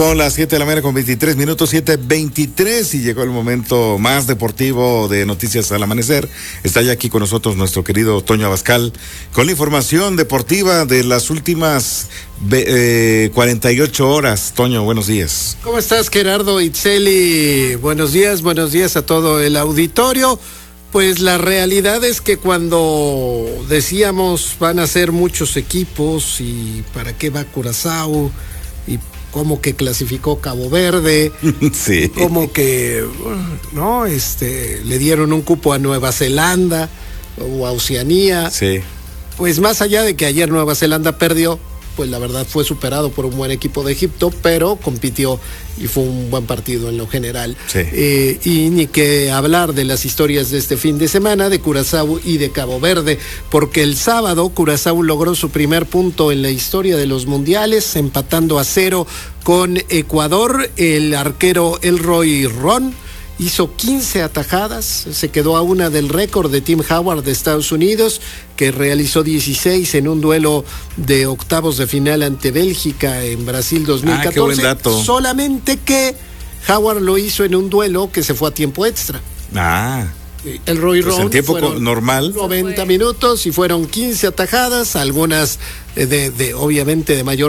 Son las 7 de la mañana con 23 minutos, 7:23, y llegó el momento más deportivo de Noticias al Amanecer. Está ya aquí con nosotros nuestro querido Toño Abascal con la información deportiva de las últimas 48 horas. Toño, buenos días. ¿Cómo estás, Gerardo Itzeli? Buenos días a todo el auditorio. Pues la realidad es que cuando decíamos van a ser muchos equipos y para qué va Curazao y cómo que clasificó Cabo Verde, sí, como que no, le dieron un cupo a Nueva Zelanda o a Oceanía. Sí. Pues más allá de que ayer Nueva Zelanda perdió, pues la verdad fue superado por un buen equipo de Egipto, pero compitió y fue un buen partido en lo general. Sí. Y ni que hablar de las historias de este fin de semana de Curazao y de Cabo Verde, porque el sábado Curazao logró su primer punto en la historia de los mundiales, empatando a 0 con Ecuador. El arquero Elroy Ron hizo 15 atajadas, se quedó a una del récord de Tim Howard de Estados Unidos, que realizó 16 en un duelo de octavos de final ante Bélgica en Brasil 2014. Qué buen dato. Solamente que Howard lo hizo en un duelo que se fue a tiempo extra. El Roy pues Ron en tiempo normal 90 minutos y fueron 15 atajadas, algunas obviamente de mayor